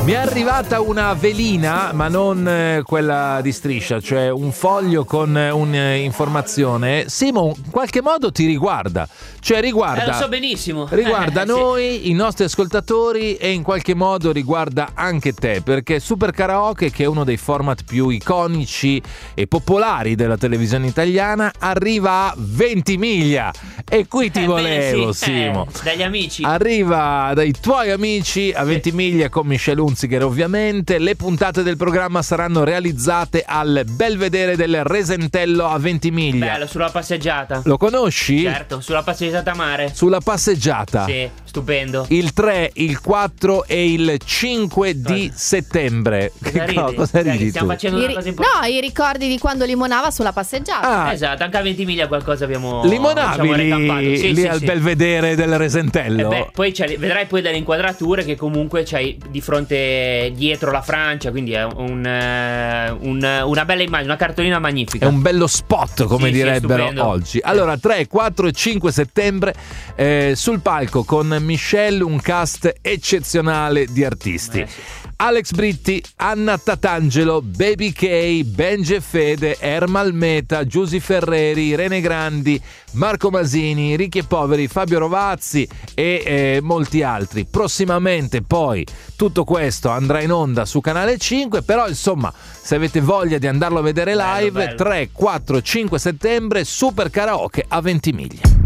Mi è arrivata una velina, ma non quella di Striscia, cioè un foglio con un'informazione. Simo, in qualche modo ti riguarda, cioè riguarda. Lo so benissimo. Riguarda Sì. noi, i nostri ascoltatori, e in qualche modo riguarda anche te, perché Super Karaoke, che è uno dei format più iconici e popolari della televisione italiana, arriva a Ventimiglia. E qui ti volevo, sì. Simo. Dagli amici. Arriva dai tuoi amici a Ventimiglia con Michelle Hunziker, ovviamente. Le puntate del programma saranno realizzate al Belvedere del Resentello a Ventimiglia. Bello, sulla passeggiata. Lo conosci? Certo, sulla passeggiata a mare. Sulla passeggiata. Sì, stupendo. Il 3, il 4 e il 5 di settembre. Cosa ridi Stiamo tu? facendo una cosa importante. No, i ricordi di quando limonava sulla passeggiata. Ah, Esatto, anche a Ventimiglia qualcosa abbiamo limonavi recampato. lì al Belvedere del Resentello. Poi vedrai poi dalle inquadrature che comunque c'hai di fronte dietro la Francia, quindi è una bella immagine, una cartolina magnifica. È un bello spot, come Sì, direbbero stupendo. oggi. Allora, 3, 4 e 5 settembre sul palco con Michelle, un cast eccezionale di artisti. Sì. Alex Britti, Anna Tatangelo, Baby K, Benji Fede, Ermal Meta, Giusy Ferreri, Rene Grandi, Marco Masini, Ricchi e Poveri, Fabio Rovazzi e molti altri. Prossimamente poi tutto questo andrà in onda su Canale 5, però insomma, se avete voglia di andarlo a vedere live, bello. 3, 4, 5 settembre, Super Karaoke a Ventimiglia.